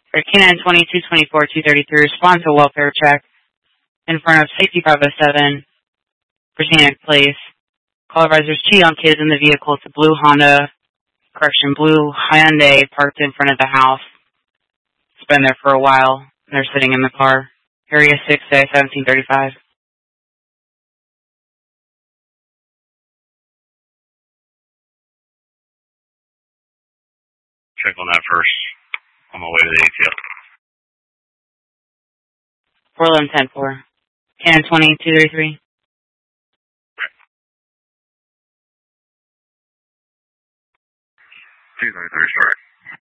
For K9 2224 233, respond to a welfare check in front of Safety Bravo 7, Virginia Place. Call advisors cheat on kids in the vehicle. It's a blue blue Hyundai parked in front of the house. It's been there for a while. They're sitting in the car. Area 6A, 1735. Check on that first. On my way to the ATL. 411-10-4. K9 2233. 233, sorry.